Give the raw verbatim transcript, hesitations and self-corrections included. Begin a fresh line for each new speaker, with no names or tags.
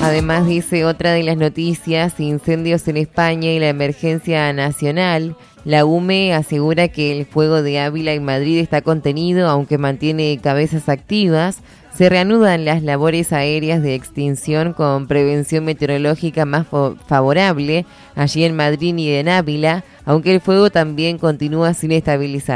Además, dice otra de las noticias, incendios en España y la emergencia nacional. La U M E asegura que el fuego de Ávila en Madrid está contenido, aunque mantiene cabezas activas. Se reanudan las labores aéreas de extinción con prevención meteorológica más favorable allí en Madrid y en Ávila, aunque el fuego también continúa sin estabilizar.